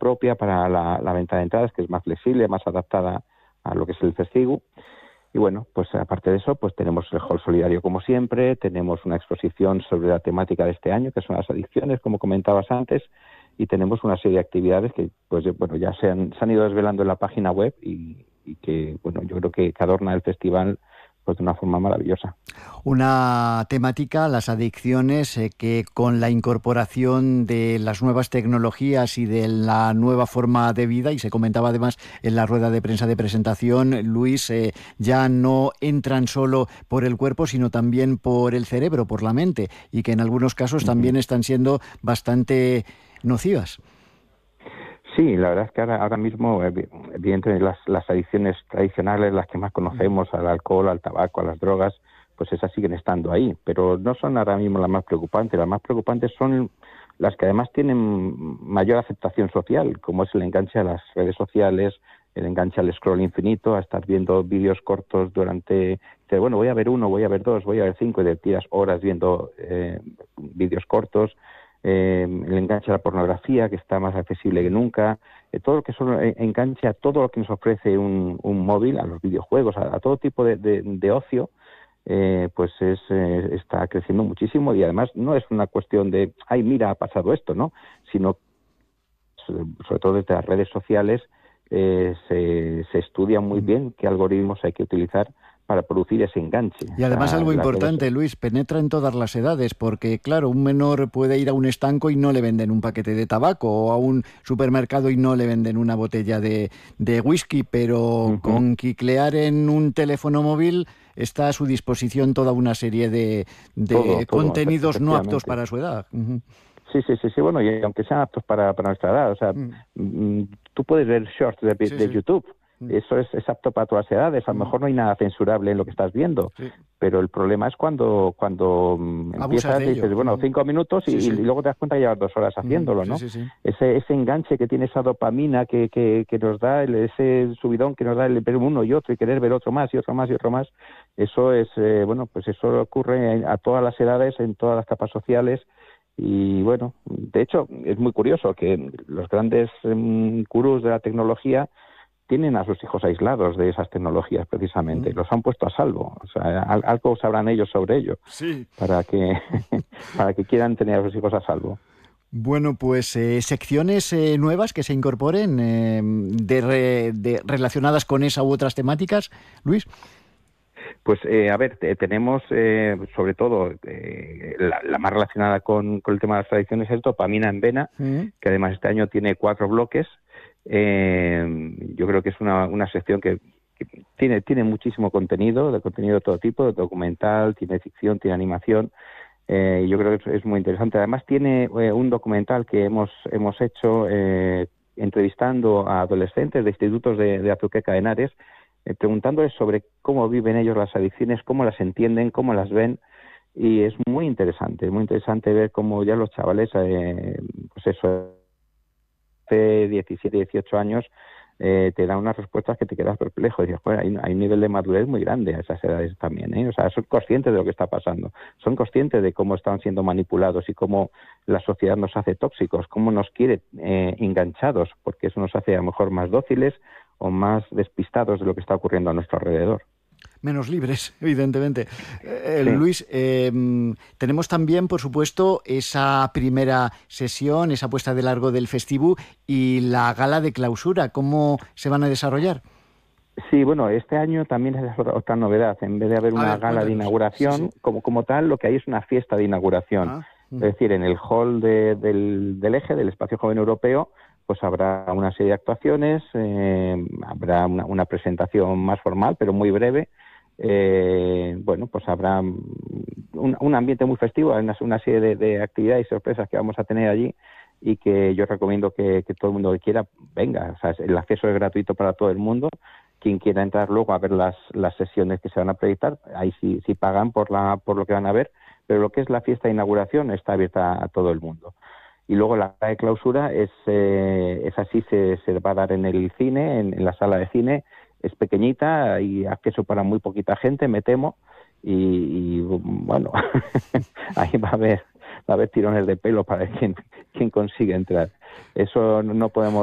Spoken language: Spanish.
propia para la venta de entradas, que es más flexible, más adaptada a lo que es el festivo. Y bueno, pues aparte de eso, pues tenemos el hall solidario como siempre, tenemos una exposición sobre la temática de este año, que son las adicciones, como comentabas antes, y tenemos una serie de actividades que pues bueno ya se han ido desvelando en la página web y que bueno yo creo que adorna el festival pues de una forma maravillosa. Una temática, las adicciones, que con la incorporación de las nuevas tecnologías y de la nueva forma de vida, y se comentaba además en la rueda de prensa de presentación, Luis, ya no entran solo por el cuerpo, sino también por el cerebro, por la mente, y que en algunos casos también están siendo bastante nocivas. Sí, la verdad es que ahora mismo, evidentemente, las adicciones tradicionales, las que más conocemos, al alcohol, al tabaco, a las drogas, pues esas siguen estando ahí, pero no son ahora mismo las más preocupantes. Las más preocupantes son las que además tienen mayor aceptación social, como es el enganche a las redes sociales, el enganche al scroll infinito, a estar viendo vídeos cortos bueno, voy a ver uno, voy a ver dos, voy a ver cinco, y te tiras horas viendo vídeos cortos. El enganche a la pornografía, que está más accesible que nunca, todo lo que enganche a todo lo que nos ofrece un móvil, a los videojuegos, a todo tipo de ocio, pues está creciendo muchísimo, y además no es una cuestión de, ay, mira, ha pasado esto, ¿no? Sino, sobre todo desde las redes sociales, se estudia muy bien qué algoritmos hay que utilizar para producir ese enganche. Y además algo importante, Luis, penetra en todas las edades, porque claro, un menor puede ir a un estanco y no le venden un paquete de tabaco, o a un supermercado y no le venden una botella de whisky, pero con quiclear en un teléfono móvil está a su disposición toda una serie de todo, contenidos no aptos para su edad. Sí, bueno, y aunque sean aptos para nuestra edad, o sea, tú puedes ver shorts de YouTube. Eso es apto para todas las edades. A lo mejor no hay nada censurable en lo que estás viendo, pero el problema es cuando empiezas y dices, bueno, 5 minutos y luego te das cuenta que llevas 2 horas haciéndolo, ¿no? Ese enganche que tiene esa dopamina que nos da, ese subidón que nos da el ver uno y otro y querer ver otro más y otro más y otro más, eso es, pues eso ocurre a todas las edades, en todas las capas sociales. Y bueno, de hecho, es muy curioso que los grandes gurús de la tecnología tienen a sus hijos aislados de esas tecnologías precisamente, los han puesto a salvo, o sea, algo sabrán ellos sobre ello, para que quieran tener a sus hijos a salvo. Bueno, pues secciones nuevas que se incorporen relacionadas con esa u otras temáticas, Luis. Pues a ver, tenemos sobre todo la más relacionada con el tema de las tradiciones es Dopamina en Vena, que además este año tiene 4 bloques. Yo creo que es una sección que tiene muchísimo contenido, de todo tipo, de documental, tiene ficción, tiene animación. Yo creo que es muy interesante. Además tiene un documental que hemos hecho entrevistando a adolescentes de institutos de Azuqueca de Henares, preguntándoles sobre cómo viven ellos las adicciones, cómo las entienden, cómo las ven, y es muy interesante ver cómo ya los chavales, pues eso, de 17, 18 años, te dan unas respuestas que te quedas perplejo. Y dices, bueno, hay un nivel de madurez muy grande a esas edades también, ¿eh? O sea, son conscientes de lo que está pasando, son conscientes de cómo están siendo manipulados y cómo la sociedad nos hace tóxicos, cómo nos quiere enganchados, porque eso nos hace a lo mejor más dóciles o más despistados de lo que está ocurriendo a nuestro alrededor. Menos libres, evidentemente. Luis, tenemos también, por supuesto, esa primera sesión, esa puesta de largo del festivo y la gala de clausura. ¿Cómo se van a desarrollar? Sí, bueno, este año también es otra novedad. En vez de haber una gala de inauguración, como tal, lo que hay es una fiesta de inauguración. Es decir, en el hall del Eje, del Espacio Joven Europeo, pues habrá una serie de actuaciones, habrá una presentación más formal, pero muy breve. Bueno, pues habrá un ambiente muy festivo, una serie de actividades y sorpresas que vamos a tener allí, y que yo recomiendo que todo el mundo que quiera venga. O sea, el acceso es gratuito para todo el mundo. Quien quiera entrar luego a ver las sesiones que se van a proyectar, ahí sí pagan por lo que van a ver, pero lo que es la fiesta de inauguración está abierta a todo el mundo. Y luego la gala de clausura es así, se va a dar en el cine, en la sala de cine. Es pequeñita y acceso para muy poquita gente, me temo, y bueno, ahí va a haber tirones de pelo para ver quién consigue entrar. Eso no podemos